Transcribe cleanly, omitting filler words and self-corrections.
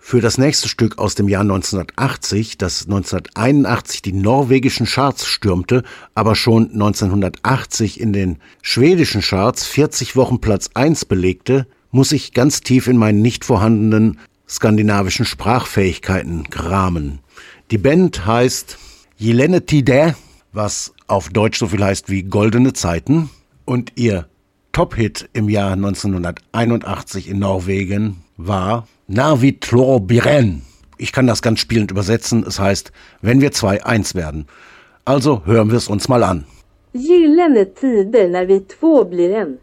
Für das nächste Stück aus dem Jahr 1980, das 1981 die norwegischen Charts stürmte, aber schon 1980 in den schwedischen Charts 40 Wochen Platz 1 belegte, muss ich ganz tief in meinen nicht vorhandenen skandinavischen Sprachfähigkeiten kramen. Die Band heißt Gyllene Tider, was auf Deutsch so viel heißt wie Goldene Zeiten, und ihr Top-Hit im Jahr 1981 in Norwegen war Navi Tlor Biren. Ich kann das ganz spielend übersetzen. Es heißt, wenn wir zwei eins werden. Also hören wir es uns mal an. Gyllene tider när vi två blir en.